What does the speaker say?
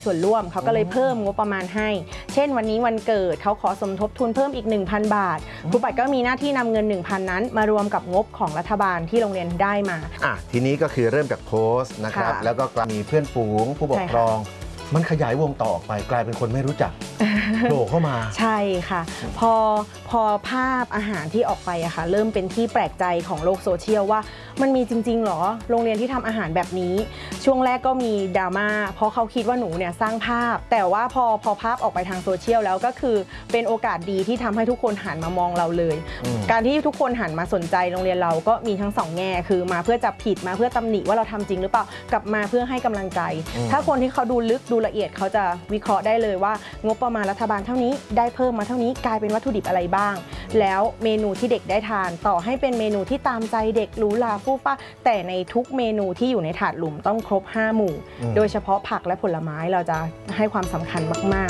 ส่วนร่วมเขาก็เลยเพิ่มงบประมาณให้เช่นวันนี้วันเกิดเขาขอสมทบทุนเพิ่มอีก 1,000 บาทครูปัดก็มีหน้าที่นำเงิน 1,000 นั้นมารวมกับงบของรัฐบาลที่โรงเรียนได้มาทีนี้ก็คือเริ่มจากโพสต์นะครับแล้วก็มีเพื่อนฝูงผู้ปกครองมันขยายวงต่อออกไปกลายเป็นคนไม่รู้จักโผล่เข้ามาใช่ค่ะพอภาพอาหารที่ออกไปอะค่ะเริ่มเป็นที่แปลกใจของโลกโซเชียลว่ามันมีจริงๆหรอโรงเรียนที่ทำอาหารแบบนี้ช่วงแรกก็มีดราม่าเพราะเขาคิดว่าหนูเนี่ยสร้างภาพแต่ว่าพอภาพออกไปทางโซเชียลแล้วก็คือเป็นโอกาสดีที่ทำให้ทุกคนหันมามองเราเลยการที่ทุกคนหันมาสนใจโรงเรียนเราก็มีทั้งสองแง่คือมาเพื่อจับผิดมาเพื่อตำหนิว่าเราทำจริงหรือเปล่ากลับมาเพื่อให้กำลังใจถ้าคนที่เขาดูลึกดูละเอียดเขาจะวิเคราะห์ได้เลยว่างบประมาณรัฐบาลเท่านี้ได้เพิ่มมาเท่านี้กลายเป็นวัตถุดิบอะไรบ้างแล้วเมนูที่เด็กได้ทานต่อให้เป็นเมนูที่ตามใจเด็กหรูหราฟู่ฟ้าแต่ในทุกเมนูที่อยู่ในถาดหลุมต้องครบ5 หมู่โดยเฉพาะผักและผลไม้เราจะให้ความสำคัญมาก